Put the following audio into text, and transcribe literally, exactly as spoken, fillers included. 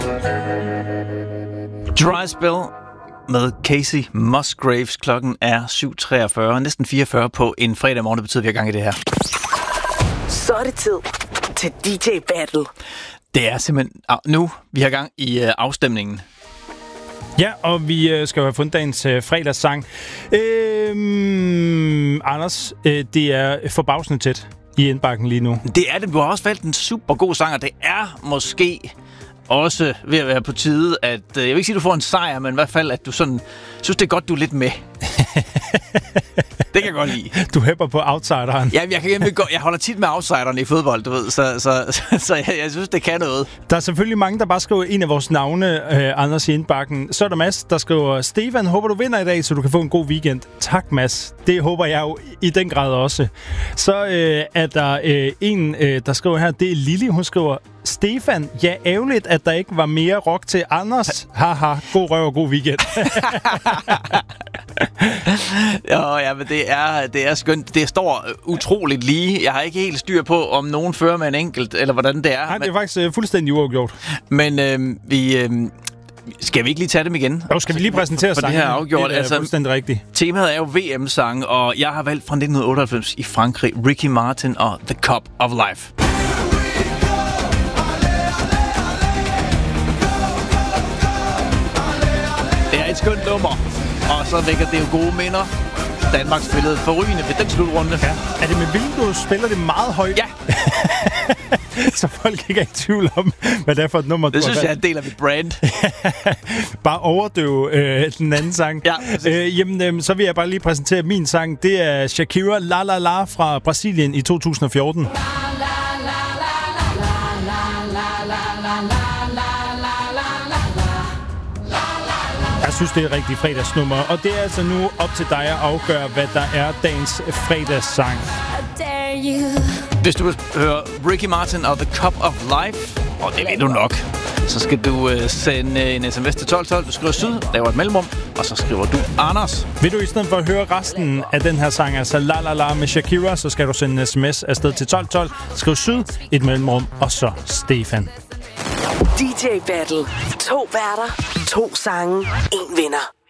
Dry Spell med Casey Musgraves. Klokken er syv treogfyrre, næsten fireogfyrre på en fredag morgen. Det betyder, at vi har gang i det her. Så er det tid til D J Battle. Det er simpelthen nu, vi har gang i uh, afstemningen. Ja, og vi øh, skal jo have fundet dagens øh, fredagssang. Øhm, Anders, øh, det er forbavsende tæt i indbakken lige nu. Det er det. Du har også valgt en super god sang, og det er måske også ved at være på tide, at øh, jeg vil ikke sige, at du får en sejr, men i hvert fald, at du sådan synes, det er godt, du er lidt med. Det kan jeg godt lide. Du hæpper på outsideren. Ja, jeg, kan, jeg, jeg holder tit med outsiderne i fodbold, du ved, så, så, så, så jeg, jeg synes, det kan noget. Der er selvfølgelig mange, der bare skriver en af vores navne, øh, Anders i indbakken. Så er der Mads, der skriver, Stefan, håber du vinder i dag, så du kan få en god weekend. Tak, Mads. Det håber jeg jo i den grad også. Så øh, er der øh, en, øh, der skriver her, det er Lili, hun skriver, Stefan, ja, ærgerligt, at der ikke var mere rock til Anders. Haha, god røv og god weekend. Jo, ja, men det er, det er skønt. Det står utroligt lige. Jeg har ikke helt styr på, om nogen fører med en enkelt, eller hvordan det er. Nej, det er faktisk uh, fuldstændig uafgjort. Men øh, vi... Øh, skal vi ikke lige tage dem igen? Jo, skal vi lige præsentere sangen? Det her afgjort. Det er altså, fuldstændig rigtigt. Temaet er jo V M-sang, og jeg har valgt fra nitten otteoghalvfems i Frankrig, Ricky Martin og The Cup of Life. Det er et skønt nummer, og så vækker det jo gode minder. Danmark spillede forrygende ved den slutrunde. Ja. Er det med hvilken du spiller det meget højt? Ja. Så folk ikke er i tvivl om, hvad det er for et nummer, det du synes har jeg er en del af mit brand. Bare overdøve øh, den anden sang. Ja, øh, jamen, øh, så vil jeg bare lige præsentere min sang. Det er Shakira, La La La fra Brasilien i to tusind og fjorten. Jeg synes, det er et rigtig fredagsnummer, og det er altså nu op til dig at afgøre, hvad der er dagens fredagssang. Hvis du vil høre Ricky Martin og The Cup of Life, og det ved du nok, så skal du uh, sende en sms til tolv tolv. Du skriver syd, laver et mellemrum, og så skriver du Anders. Vil du i stedet for at høre resten af den her sang, altså La La La med Shakira, så skal du sende en sms afsted til tolv tolv. Skriv syd, et mellemrum, og så Stefan. D J Battle. To værter, to sange, en vinder.